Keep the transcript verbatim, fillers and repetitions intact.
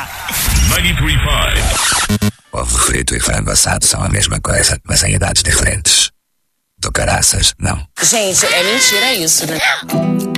noventa e três ponto cinco. Ovo frito e frango assado são a mesma coisa, mas em idades diferentes. Do caraças, não. Gente, é mentira isso, né?